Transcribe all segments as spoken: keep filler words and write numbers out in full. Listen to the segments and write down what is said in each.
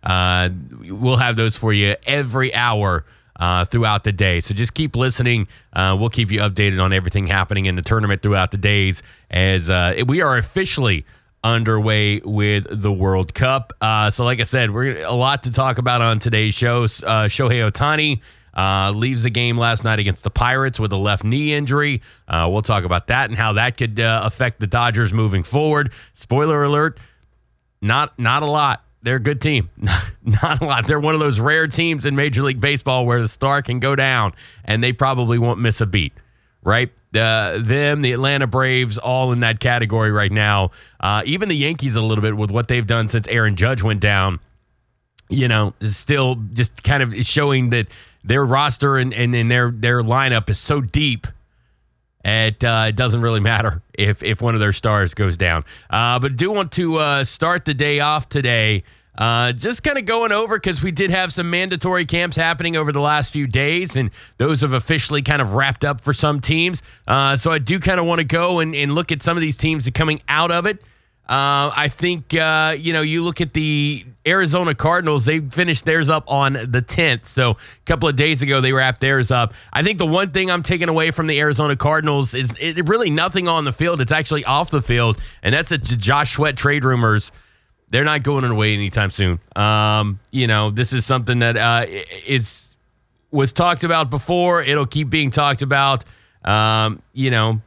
Uh, we'll have those for you every hour uh, throughout the day. So just keep listening. Uh, we'll keep you updated on everything happening in the tournament throughout the days as uh, we are officially underway with the World Cup. Uh, so like I said, we're a lot to talk about on today's show. Uh, Shohei Ohtani uh, leaves the game last night against the Pirates with a left knee injury. Uh, we'll talk about that and how that could uh, affect the Dodgers moving forward. Spoiler alert, not not a lot. They're a good team. Not a lot. They're one of those rare teams in Major League Baseball where the star can go down and they probably won't miss a beat, right? Uh, them, the Atlanta Braves, all in that category right now. Uh, even the Yankees a little bit with what they've done since Aaron Judge went down, you know, is still just kind of showing that their roster and, and, and their, their lineup is so deep. It, uh, it doesn't really matter if if one of their stars goes down. Uh, but do want to uh, start the day off today uh, just kind of going over because we did have some mandatory camps happening over the last few days, and those have officially kind of wrapped up for some teams. Uh, so I do kind of want to go and, and look at some of these teams that are coming out of it. Uh, I think, uh, you know, you look at the Arizona Cardinals, they finished theirs up on the tenth. So a couple of days ago, they wrapped theirs up. I think the one thing I'm taking away from the Arizona Cardinals is it, really nothing on the field. It's actually off the field, and that's the Josh Sweat trade rumors. They're not going away anytime soon. Um, you know, this is something that uh, is was talked about before. It'll keep being talked about. Um, you know,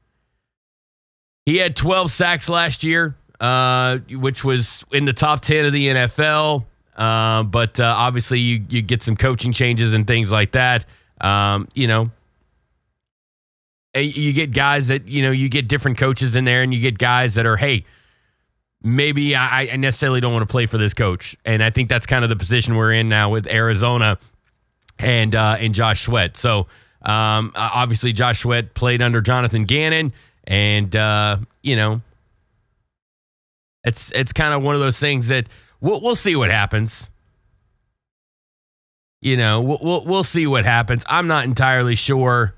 he had twelve sacks last year, uh, which was in the top ten of the N F L. Uh, but uh, obviously, you you get some coaching changes and things like that. Um, you know, you get guys that, you know, you get different coaches in there, and you get guys that are, hey, maybe I, I necessarily don't want to play for this coach. And I think that's kind of the position we're in now with Arizona and uh, and Josh Sweat. So um, obviously, Josh Sweat played under Jonathan Gannon. And, uh, you know, it's it's kind of one of those things that we'll we'll see what happens. You know, we'll we'll, we'll see what happens. I'm not entirely sure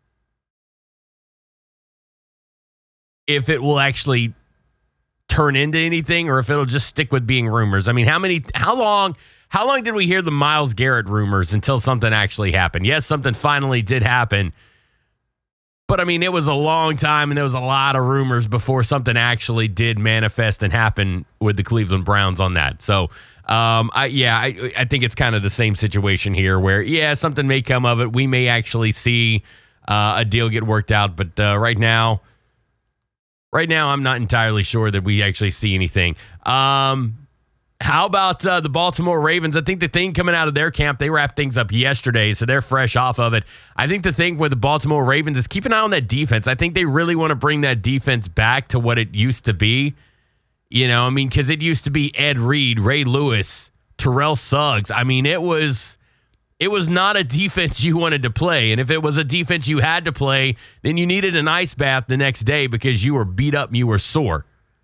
if it will actually turn into anything or if it'll just stick with being rumors. I mean, how many, how long, how long did we hear the Myles Garrett rumors until something actually happened? Yes, something finally did happen. But, I mean, it was a long time, and there was a lot of rumors before something actually did manifest and happen with the Cleveland Browns on that. So, um, I, yeah, I, I think it's kind of the same situation here where, yeah, something may come of it. We may actually see uh, a deal get worked out. But uh, right now, right now, I'm not entirely sure that we actually see anything. Um How about uh, the Baltimore Ravens? I think the thing coming out of their camp, they wrapped things up yesterday, so they're fresh off of it. I think the thing with the Baltimore Ravens is keep an eye on that defense. I think they really want to bring that defense back to what it used to be. You know, I mean, because it used to be Ed Reed, Ray Lewis, Terrell Suggs. I mean, it was it was not a defense you wanted to play. And if it was a defense you had to play, then you needed an ice bath the next day because you were beat up and you were sore.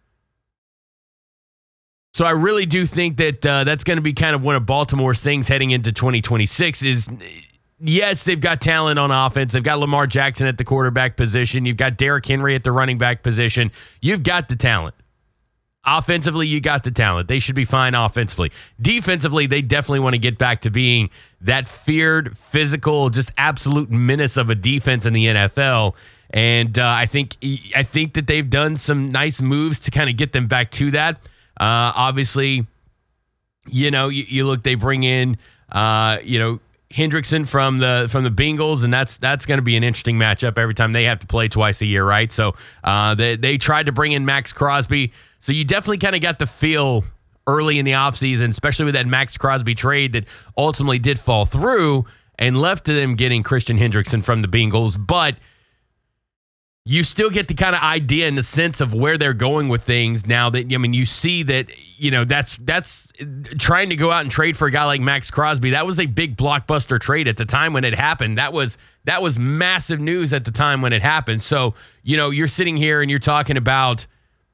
So I really do think that uh, that's going to be kind of one of Baltimore's things heading into twenty twenty-six is, yes, they've got talent on offense. They've got Lamar Jackson at the quarterback position. You've got Derrick Henry at the running back position. You've got the talent. Offensively, you got the talent. They should be fine offensively. Defensively, they definitely want to get back to being that feared, physical, just absolute menace of a defense in the N F L. And uh, I think I think that they've done some nice moves to kind of get them back to that. Uh, obviously, you know, you, you look, they bring in, uh, you know, Hendrickson from the from the Bengals, and that's that's going to be an interesting matchup every time they have to play twice a year, right? So uh, they, they tried to bring in Max Crosby. So you definitely kind of got the feel early in the offseason, especially with that Max Crosby trade that ultimately did fall through and left to them getting Christian Hendrickson from the Bengals. But you still get the kind of idea and the sense of where they're going with things now that, I mean, you see that, you know, that's that's trying to go out and trade for a guy like Max Crosby. That was a big blockbuster trade at the time when it happened. That was that was massive news at the time when it happened. So, you know, you're sitting here and you're talking about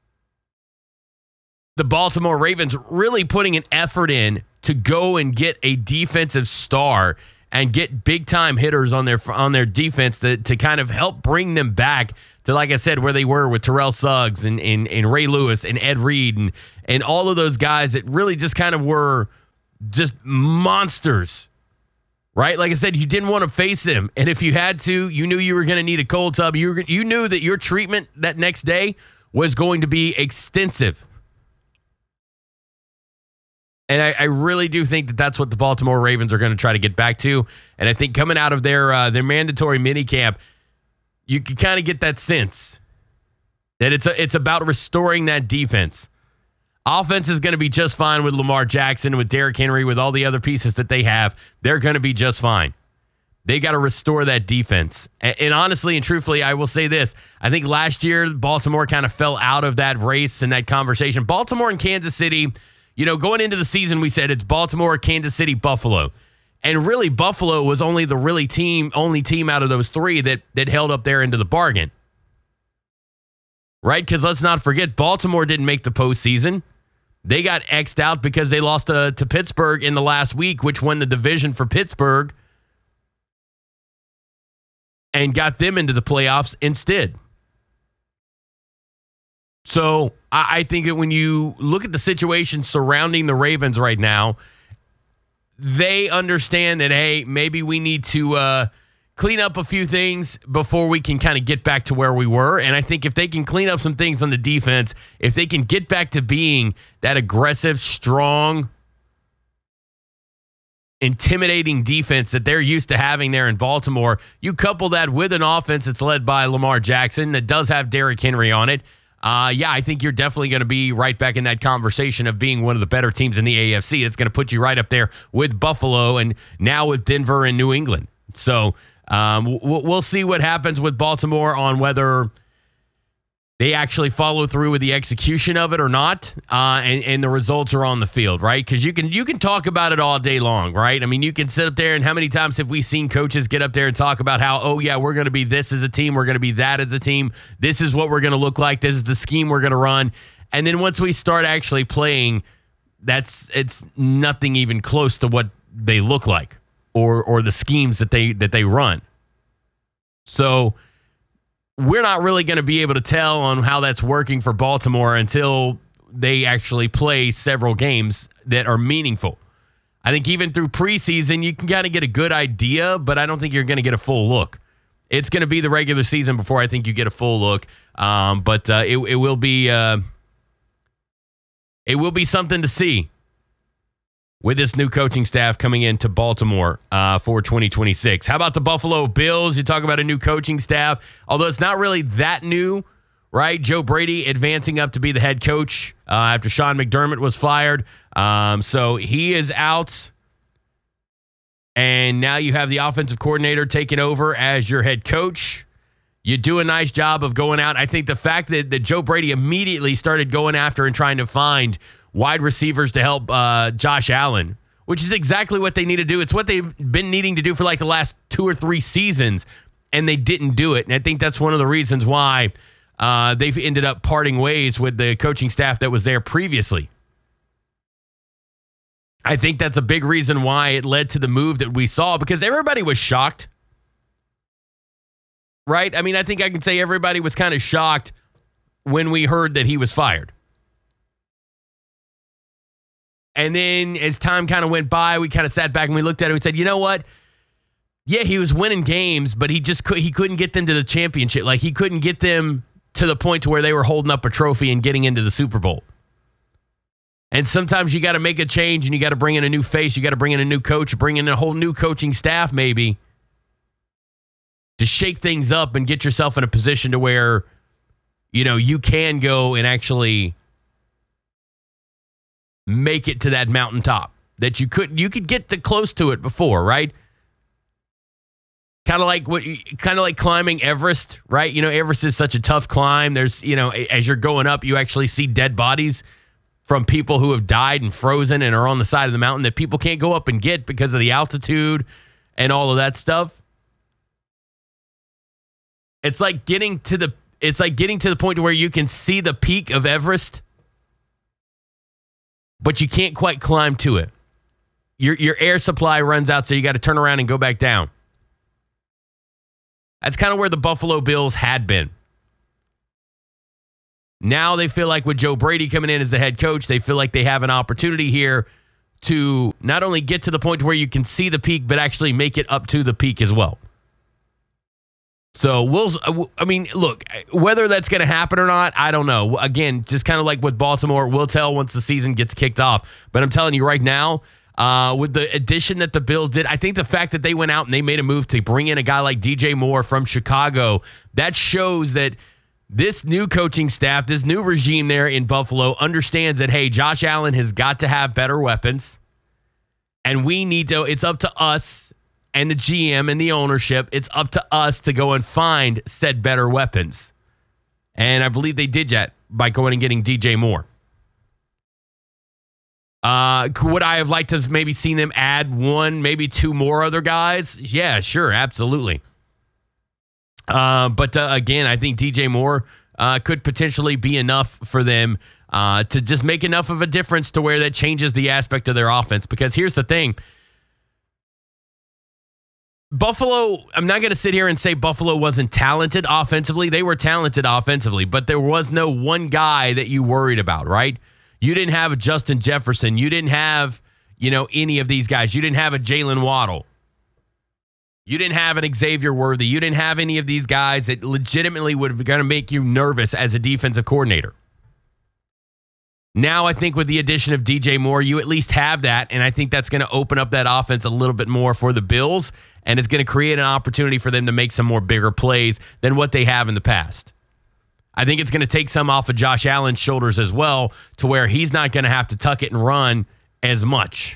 the Baltimore Ravens really putting an effort in to go and get a defensive star and get big-time hitters on their on their defense to, to kind of help bring them back to, like I said, where they were with Terrell Suggs and, and, and Ray Lewis and Ed Reed and, and all of those guys that really just kind of were just monsters, right? Like I said, you didn't want to face them. And if you had to, you knew you were going to need a cold tub. You, were, you knew that your treatment that next day was going to be extensive. And I, I really do think that that's what the Baltimore Ravens are going to try to get back to. And I think coming out of their uh, their mandatory minicamp, you can kind of get that sense that it's a, it's about restoring that defense. Offense is going to be just fine with Lamar Jackson, with Derrick Henry, with all the other pieces that they have. They're going to be just fine. They got to restore that defense. And, and honestly and truthfully, I will say this. I think last year, Baltimore kind of fell out of that race and that conversation. Baltimore and Kansas City, you know, going into the season, we said it's Baltimore, Kansas City, Buffalo. And really, Buffalo was only the really team, only team out of those three that that held up their end of the bargain. Right? Because let's not forget, Baltimore didn't make the postseason. They got X'd out because they lost to, to Pittsburgh in the last week, which won the division for Pittsburgh and got them into the playoffs instead. So I, I think that when you look at the situation surrounding the Ravens right now, they understand that, hey, maybe we need to uh, clean up a few things before we can kind of get back to where we were. And I think if they can clean up some things on the defense, if they can get back to being that aggressive, strong, intimidating defense that they're used to having there in Baltimore, you couple that with an offense that's led by Lamar Jackson that does have Derrick Henry on it. Uh, yeah, I think you're definitely going to be right back in that conversation of being one of the better teams in the A F C. It's going to put you right up there with Buffalo and now with Denver and New England. So um, we'll see what happens with Baltimore on whether they actually follow through with the execution of it or not, uh, and, and the results are on the field, right? Because you can you can talk about it all day long, right? I mean, you can sit up there, and how many times have we seen coaches get up there and talk about how, oh, yeah, we're going to be this as a team, we're going to be that as a team, this is what we're going to look like, this is the scheme we're going to run. And then once we start actually playing, that's it's nothing even close to what they look like or or the schemes that they that they run. So we're not really going to be able to tell on how that's working for Baltimore until they actually play several games that are meaningful. I think even through preseason, you can kind of get a good idea, but I don't think you're going to get a full look. It's going to be the regular season before I think you get a full look. Um, but uh, it, it will be uh, it will be something to see with this new coaching staff coming into Baltimore uh, for twenty twenty-six. How about the Buffalo Bills? You talk about a new coaching staff, although it's not really that new, right? Joe Brady advancing up to be the head coach uh, after Sean McDermott was fired. Um, so he is out. And now you have the offensive coordinator taking over as your head coach. You do a nice job of going out. I think the fact that, that Joe Brady immediately started going after and trying to find wide receivers to help uh, Josh Allen, which is exactly what they need to do. It's what they've been needing to do for like the last two or three seasons, and they didn't do it. And I think that's one of the reasons why uh, they've ended up parting ways with the coaching staff that was there previously. I think that's a big reason why it led to the move that we saw, because everybody was shocked, right? I mean, I think I can say everybody was kind of shocked when we heard that he was fired. And then as time kind of went by, we kind of sat back and we looked at it and we said, you know what? Yeah, he was winning games, but he just could, he couldn't get them to the championship. Like, he couldn't get them to the point to where they were holding up a trophy and getting into the Super Bowl. And sometimes you got to make a change and you got to bring in a new face. You got to bring in a new coach, bring in a whole new coaching staff maybe to shake things up and get yourself in a position to where, you know, you can go and actually make it to that mountaintop that you could you could get to close to it before, right? Kind of like what kind of like climbing Everest, right? You know, Everest is such a tough climb. There's, you know, as you're going up, you actually see dead bodies from people who have died and frozen and are on the side of the mountain that people can't go up and get because of the altitude and all of that stuff. It's like getting to the it's like getting to the point where you can see the peak of Everest, but you can't quite climb to it. Your your air supply runs out, so you got to turn around and go back down. That's kind of where the Buffalo Bills had been. Now they feel like with Joe Brady coming in as the head coach, they feel like they have an opportunity here to not only get to the point where you can see the peak, but actually make it up to the peak as well. So we'll, I mean, look, whether that's going to happen or not, I don't know. Again, just kind of like with Baltimore, we'll tell once the season gets kicked off. But I'm telling you right now, uh, with the addition that the Bills did, I think the fact that they went out and they made a move to bring in a guy like D J Moore from Chicago, that shows that this new coaching staff, this new regime there in Buffalo understands that, hey, Josh Allen has got to have better weapons. And we need to, it's up to us and the G M and the ownership, it's up to us to go and find said better weapons. And I believe they did that by going and getting D J Moore. Uh, would I have liked to have maybe seen them add one, maybe two more other guys? Yeah, sure, absolutely. Uh, but uh, again, I think D J Moore uh, could potentially be enough for them uh, to just make enough of a difference to where that changes the aspect of their offense. Because here's the thing. Buffalo, I'm not going to sit here and say Buffalo wasn't talented offensively. They were talented offensively, but there was no one guy that you worried about, right? You didn't have a Justin Jefferson. You didn't have, you know, any of these guys. You didn't have a Jalen Waddle. You didn't have an Xavier Worthy. You didn't have any of these guys that legitimately would have going to make you nervous as a defensive coordinator. Now I think with the addition of D J Moore, you at least have that, and I think that's going to open up that offense a little bit more for the Bills, and it's going to create an opportunity for them to make some more bigger plays than what they have in the past. I think it's going to take some off of Josh Allen's shoulders as well, to where he's not going to have to tuck it and run as much.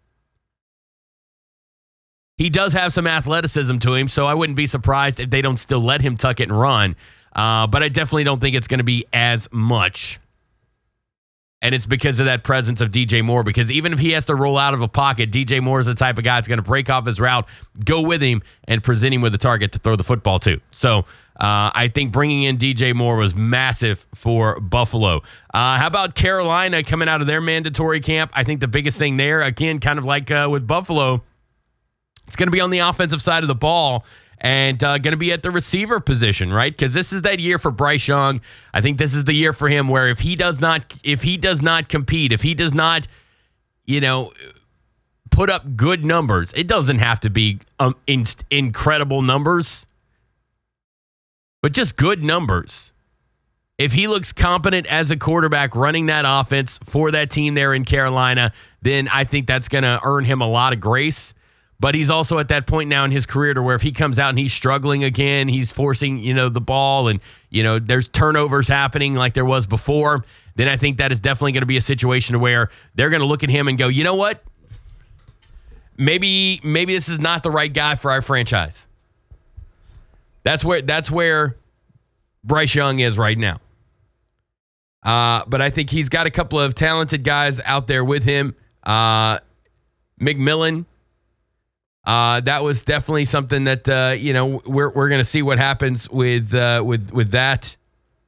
He does have some athleticism to him, so I wouldn't be surprised if they don't still let him tuck it and run. Uh, but I definitely don't think it's going to be as much. And it's because of that presence of D J Moore, because even if he has to roll out of a pocket, D J Moore is the type of guy that's going to break off his route, go with him, and present him with a target to throw the football to. So uh, I think bringing in D J Moore was massive for Buffalo. Uh, how about Carolina coming out of their mandatory camp? I think the biggest thing there, again, kind of like uh, with Buffalo, it's going to be on the offensive side of the ball and uh, going to be at the receiver position, right? Because this is that year for Bryce Young. I think this is the year for him where if he does not, if he does not compete, if he does not, you know, put up good numbers, it doesn't have to be um, in, incredible numbers, but just good numbers. If he looks competent as a quarterback running that offense for that team there in Carolina, then I think that's going to earn him a lot of grace. But he's also at that point now in his career to where if he comes out and he's struggling again, he's forcing, you know, the ball and, you know, there's turnovers happening like there was before, then I think that is definitely going to be a situation where they're going to look at him and go, you know what? Maybe maybe this is not the right guy for our franchise. That's where that's where Bryce Young is right now. Uh, but I think he's got a couple of talented guys out there with him. Uh, McMillan. Uh, that was definitely something that uh, you know we're we're going to see what happens with uh, with with that.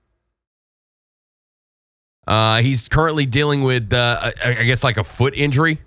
Uh, he's currently dealing with uh, I guess like a foot injury,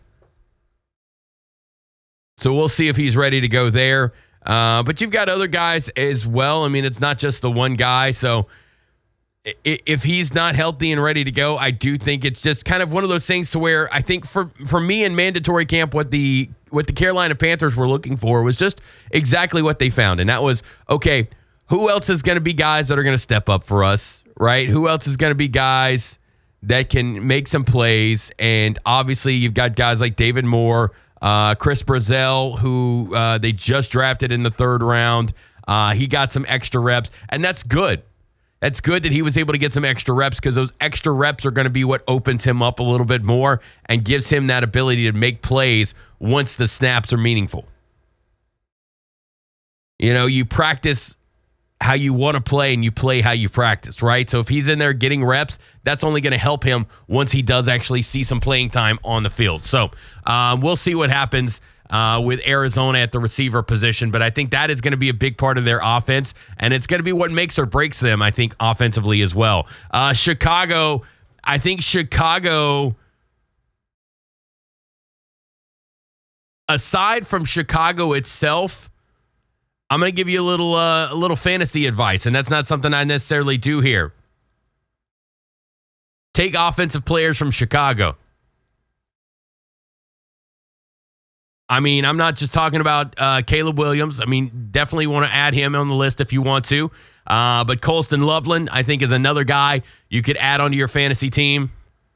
so we'll see if he's ready to go there. Uh, but you've got other guys as well. I mean, it's not just the one guy. So if he's not healthy and ready to go, I do think it's just kind of one of those things to where I think for for me in mandatory camp, what the what the Carolina Panthers were looking for was just exactly what they found. And that was, okay, who else is going to be guys that are going to step up for us, right? Who else is going to be guys that can make some plays? And obviously you've got guys like David Moore, uh, Chris Brazzell, who uh, they just drafted in the third round. Uh, he got some extra reps, and that's good. That's good that he was able to get some extra reps because those extra reps are going to be what opens him up a little bit more and gives him that ability to make plays once the snaps are meaningful. You know, you practice how you want to play and you play how you practice, right? So if he's in there getting reps, that's only going to help him once he does actually see some playing time on the field. So um, we'll see what happens Uh, with Arizona at the receiver position. But I think that is going to be a big part of their offense, and it's going to be what makes or breaks them, I think, offensively as well. Uh, Chicago, I think Chicago, aside from Chicago itself, I'm going to give you a little, uh, a little fantasy advice, and that's not something I necessarily do here. Take offensive players from Chicago. I mean, I'm not just talking about uh, Caleb Williams. I mean, definitely want to add him on the list if you want to. Uh, but Colston Loveland, I think, is another guy you could add onto your fantasy team.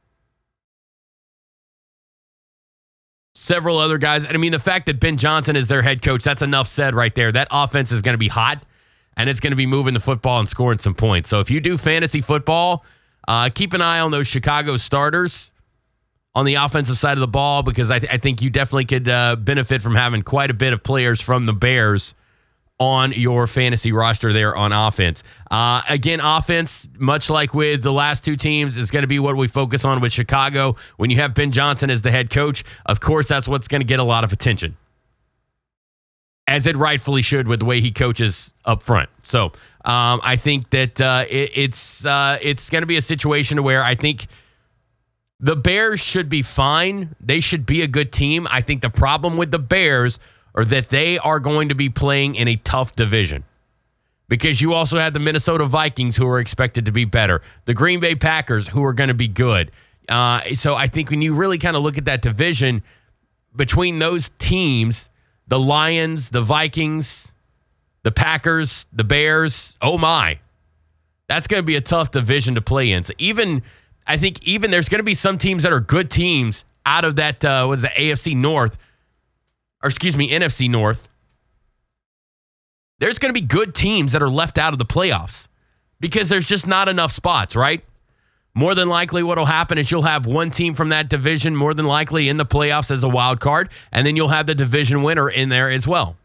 Several other guys. I mean, the fact that Ben Johnson is their head coach, that's enough said right there. That offense is going to be hot, and it's going to be moving the football and scoring some points. So if you do fantasy football, uh, keep an eye on those Chicago starters on the offensive side of the ball, because I, th- I think you definitely could uh, benefit from having quite a bit of players from the Bears on your fantasy roster there on offense. Uh, again, offense, much like with the last two teams, is going to be what we focus on with Chicago. When you have Ben Johnson as the head coach, of course, that's what's going to get a lot of attention, as it rightfully should with the way he coaches up front. So um, I think that uh, it, it's uh, it's going to be a situation where I think the Bears should be fine. They should be a good team. I think the problem with the Bears or that they are going to be playing in a tough division, because you also have the Minnesota Vikings, who are expected to be better, the Green Bay Packers, who are going to be good. Uh, so I think when you really kind of look at that division between those teams, the Lions, the Vikings, the Packers, the Bears, oh my, that's going to be a tough division to play in. So even, I think even there's going to be some teams that are good teams out of that, uh, what is the A F C North, or excuse me, N F C North. There's going to be good teams that are left out of the playoffs because there's just not enough spots, right? More than likely what will happen is you'll have one team from that division more than likely in the playoffs as a wild card, and then you'll have the division winner in there as well.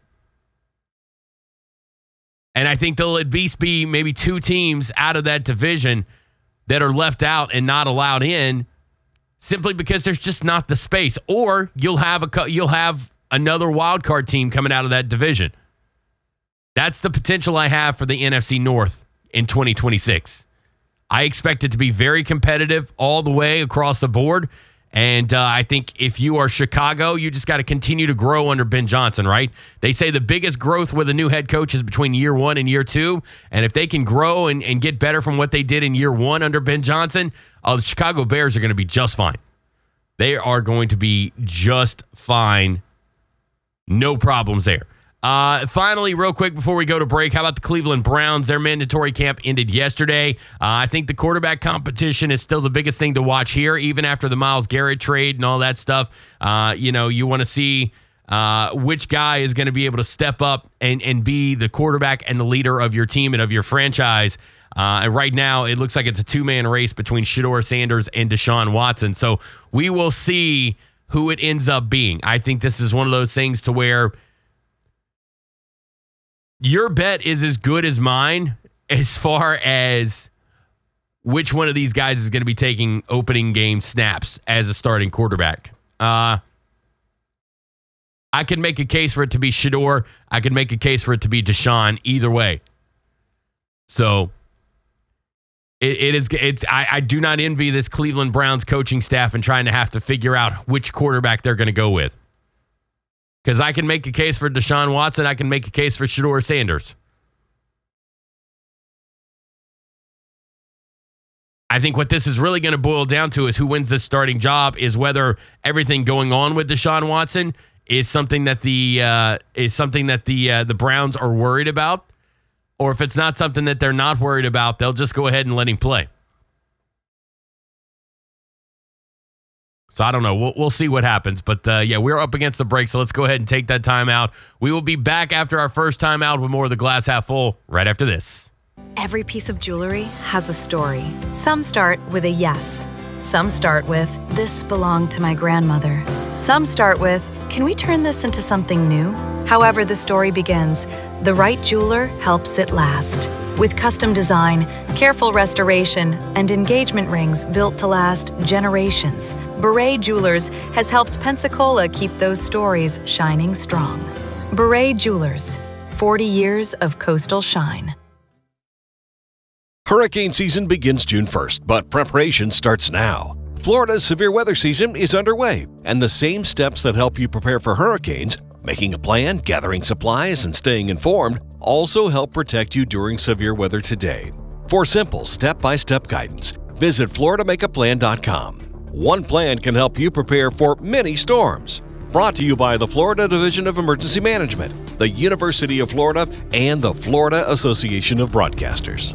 And I think there'll at least be maybe two teams out of that division that are left out and not allowed in simply because there's just not the space. Or you'll have a you'll have another wild card team coming out of that division. That's the potential I have for the N F C North in twenty twenty-six. I expect it to be very competitive all the way across the board. And uh, I think if you are Chicago, you just got to continue to grow under Ben Johnson, right? They say the biggest growth with a new head coach is between year one and year two. And if they can grow and, and get better from what they did in year one under Ben Johnson, uh, the Chicago Bears are going to be just fine. They are going to be just fine. No problems there. Uh, finally, real quick before we go to break, how about the Cleveland Browns? Their mandatory camp ended yesterday. Uh, I think the quarterback competition is still the biggest thing to watch here, even after the Myles Garrett trade and all that stuff. Uh, you know, you want to see uh, which guy is going to be able to step up and, and be the quarterback and the leader of your team and of your franchise. Uh, and right now, it looks like it's a two-man race between Shedeur Sanders and Deshaun Watson. So we will see who it ends up being. I think this is one of those things to where your bet is as good as mine as far as which one of these guys is going to be taking opening game snaps as a starting quarterback. Uh, I could make a case for it to be Shedeur. I could make a case for it to be Deshaun. Either way. So it, it is. It's. I, I do not envy this Cleveland Browns coaching staff and trying to have to figure out which quarterback they're going to go with. Because I can make a case for Deshaun Watson. I can make a case for Shedeur Sanders. I think what this is really going to boil down to is who wins this starting job is whether everything going on with Deshaun Watson is something that the uh, is something that the uh, the Browns are worried about, or if it's not something that they're not worried about, they'll just go ahead and let him play. So I don't know. We'll, we'll see what happens. But, uh, yeah, we're up against the break, so let's go ahead and take that time out. We will be back after our first time out with more of the Glass Half Full right after this. Every piece of jewelry has a story. Some start with a yes. Some start with, this belonged to my grandmother. Some start with, can we turn this into something new? However the story begins, the right jeweler helps it last. With custom design, careful restoration, and engagement rings built to last generations, Beret Jewelers has helped Pensacola keep those stories shining strong. Beret Jewelers, forty years of coastal shine. Hurricane season begins June first, but preparation starts now. Florida's severe weather season is underway, and the same steps that help you prepare for hurricanes, making a plan, gathering supplies, and staying informed, also help protect you during severe weather today. For simple step-by-step guidance, visit Florida Make A Plan dot com. One plan can help you prepare for many storms. Brought to you by the Florida Division of Emergency Management, the University of Florida, and the Florida Association of Broadcasters.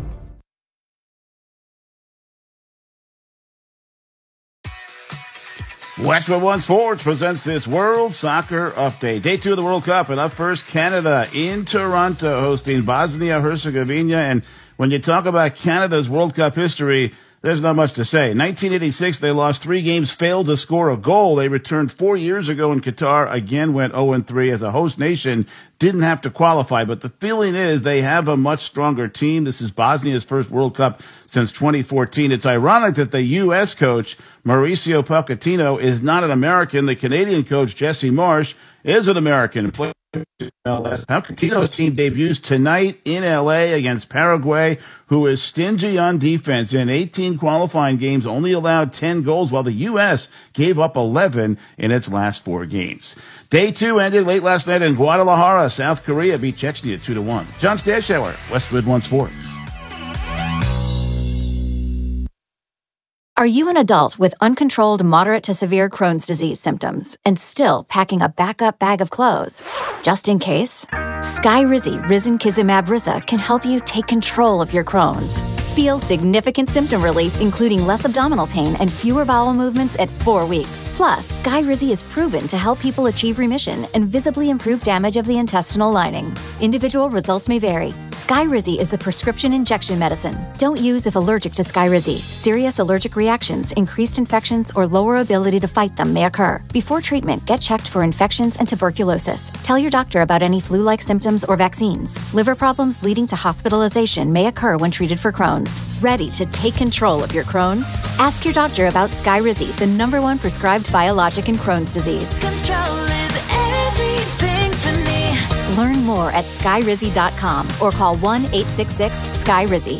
Westwood One Sports presents this World Soccer Update. Day two of the World Cup, and up first, Canada in Toronto hosting Bosnia-Herzegovina. And when you talk about Canada's World Cup history, there's not much to say. nineteen eighty-six, they lost three games, failed to score a goal. They returned four years ago in Qatar, again went oh and three as a host nation, didn't have to qualify. But the feeling is they have a much stronger team. This is Bosnia's first World Cup since twenty fourteen. It's ironic that the U S coach, Mauricio Pochettino, is not an American. The Canadian coach, Jesse Marsch, is an American. Pochettino's team debuts tonight in L A against Paraguay, who is stingy on defense. In eighteen qualifying games, only allowed ten goals, while the U S gave up eleven in its last four games. Day two ended late last night in Guadalajara. South Korea beat Chechnya two to one. John Stashower, Westwood One Sports. Are you an adult with uncontrolled moderate to severe Crohn's disease symptoms and still packing a backup bag of clothes? Just in case? Skyrizi Risankizumab Riza can help you take control of your Crohn's. Feel significant symptom relief, including less abdominal pain and fewer bowel movements at four weeks. Plus, Skyrizi is proven to help people achieve remission and visibly improve damage of the intestinal lining. Individual results may vary. Skyrizi is a prescription injection medicine. Don't use if allergic to Skyrizi. Serious allergic reactions, increased infections, or lower ability to fight them may occur. Before treatment, get checked for infections and tuberculosis. Tell your doctor about any flu-like symptoms or vaccines. Liver problems leading to hospitalization may occur when treated for Crohn's. Ready to take control of your Crohn's? Ask your doctor about Skyrizi, the number one prescribed biologic in Crohn's disease. Control is everything to me. Learn more at skyrizi dot com or call one eight six six Skyrizi.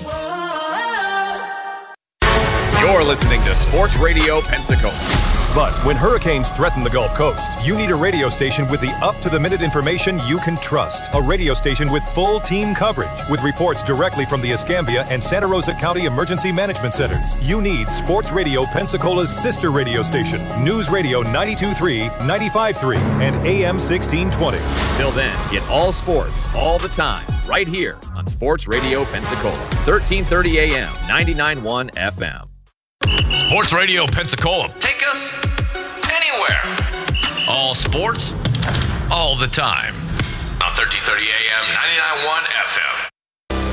You're listening to Sports Radio Pensacola. But when hurricanes threaten the Gulf Coast, you need a radio station with the up-to-the-minute information you can trust. A radio station with full team coverage, with reports directly from the Escambia and Santa Rosa County Emergency Management Centers. You need Sports Radio Pensacola's sister radio station, News Radio ninety-two point three, ninety-five point three, and A M sixteen twenty. Till then, get all sports, all the time, right here on Sports Radio Pensacola, thirteen thirty A M, ninety-nine point one F M. Sports Radio Pensacola. Take us anywhere. All sports, all the time. On thirteen thirty A M, ninety-nine point one F M.